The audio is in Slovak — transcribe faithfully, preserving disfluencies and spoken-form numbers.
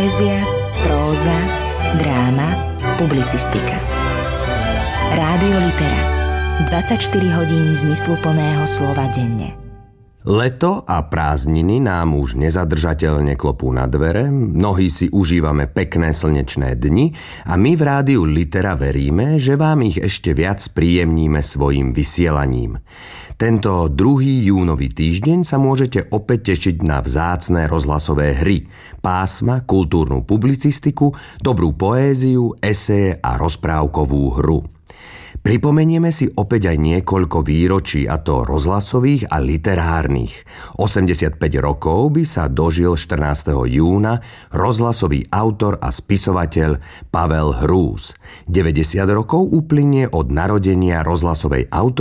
Poézia, próza, dráma, publicistika. Rádio Litera. dvadsaťštyri hodín zmysluplného slova denne. Leto a prázdniny nám už nezadržateľne klopú na dvere, mnohí si užívame pekné slnečné dni a my v Rádiu Litera veríme, že vám ich ešte viac príjemníme svojim vysielaním. Tento druhý júnový týždeň sa môžete opäť tešiť na vzácne rozhlasové hry, pásma, kultúrnu publicistiku, dobrú poéziu, eseje a rozprávkovú hru. Pripomenieme si opäť aj niekoľko výročí, a to rozhlasových a literárnych. osemdesiatpäť rokov by sa dožil štrnásteho júna rozhlasový autor a spisovateľ Pavel Hrúz. deväťdesiat rokov uplynie od narodenia rozhlasovej autor